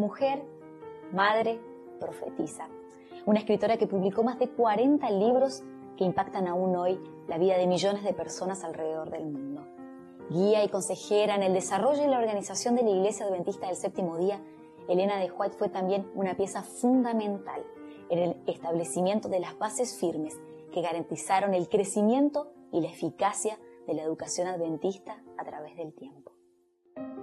mujer, madre, profetisa. Una escritora que publicó más de 40 libros que impactan aún hoy la vida de millones de personas alrededor del mundo. Guía y consejera en el desarrollo y la organización de la Iglesia Adventista del Séptimo Día, Elena de White fue también una pieza fundamental en el establecimiento de las bases firmes que garantizaron el crecimiento y la eficacia de la educación adventista a través del tiempo.